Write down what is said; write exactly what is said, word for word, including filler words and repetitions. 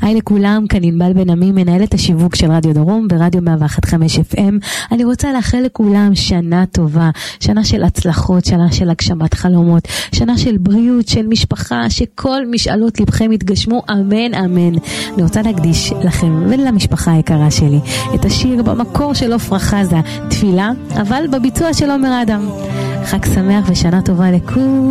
היי לכולם, כאן ענבל בן עמי, מנהלת השיווק של רדיו דרום ברדיו מאה ואחת נקודה חמש אף אם. אני רוצה לאחל לכולם שנה טובה, שנה של הצלחות, שנה של הגשמת חלומות, שנה של בריאות, של משפחה, שכל משאלות לבכם יתגשמו, אמן אמן. אני רוצה להקדיש לכם ולמשפחה היקרה שלי את השיר במקור של עפרה חזה, תפילה, אבל בביצוע של עומר אדם. חג שמח ושנה טובה לכולם.